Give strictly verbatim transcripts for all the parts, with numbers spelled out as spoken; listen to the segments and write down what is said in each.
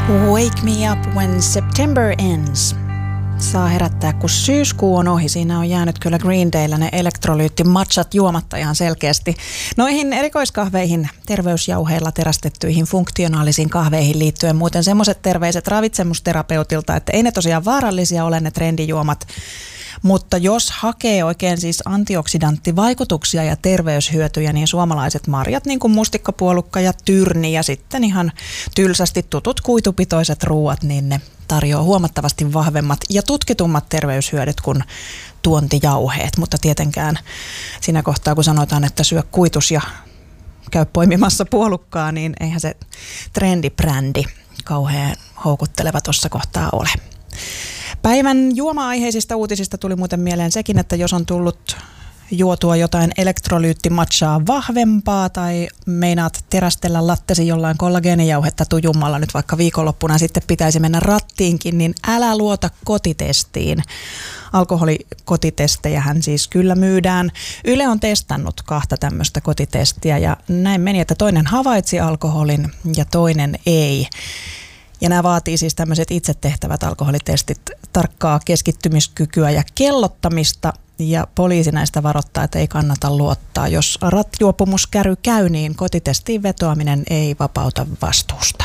Wake me up when September ends. Saa herättää, kun syyskuu on ohi. Siinä on jäänyt kyllä Green Dayllä ne elektrolyytti-matchat juomatta ihan selkeästi. Noihin erikoiskahveihin, terveysjauheilla terästettyihin funktionaalisiin kahveihin liittyen muuten semmoiset terveiset ravitsemusterapeutilta, että ei ne tosiaan vaarallisia ole ne trendijuomat. Mutta jos hakee oikein siis antioksidanttivaikutuksia ja terveyshyötyjä, niin suomalaiset marjat, niin kuin mustikkapuolukka ja tyrni ja sitten ihan tylsästi tutut kuitupitoiset ruuat, niin ne tarjoaa huomattavasti vahvemmat ja tutkitummat terveyshyödyt kuin tuontijauheet. Mutta tietenkään siinä kohtaa, kun sanotaan, että syö kuitus ja käy poimimassa puolukkaa, niin eihän se trendibrändi kauhean houkutteleva tuossa kohtaa ole. Päivän juoma-aiheisista uutisista tuli muuten mieleen sekin, että jos on tullut juotua jotain elektrolyyttimatchaa vahvempaa tai meinaat terästellä lattesi jollain kollageenijauhetta tujummalla nyt vaikka viikonloppuna sitten pitäisi mennä rattiinkin, niin älä luota kotitestiin. Alkoholikotitestejähän siis kyllä myydään. Yle on testannut kahta tämmöistä kotitestiä ja näin meni, että toinen havaitsi alkoholin ja toinen ei. Ja nämä vaatii siis tämmöiset itse tehtävät alkoholitestit tarkkaa keskittymiskykyä ja kellottamista. Ja poliisi näistä varoittaa, että ei kannata luottaa. Jos rattijuopumuskäry käy, niin kotitestiin vetoaminen ei vapauta vastuusta.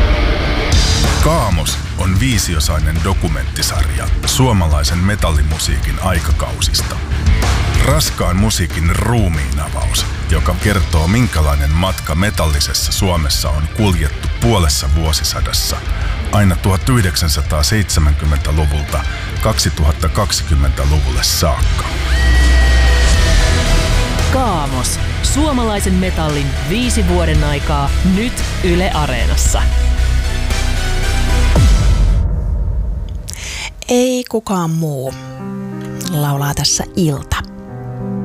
Kaamos on viisiosainen dokumenttisarja suomalaisen metallimusiikin aikakausista. Raskaan musiikin ruumiinavaus, joka kertoo minkälainen matka metallisessa Suomessa on kuljettu puolessa vuosisadassa aina tuhatyhdeksänsataaseitsemänkymmentäluvulta kaksituhattakaksikymmentäluvulle saakka. Kaamos. Suomalaisen metallin viisi vuoden aikaa nyt Yle Areenassa. Ei kukaan muu laulaa tässä Ilta.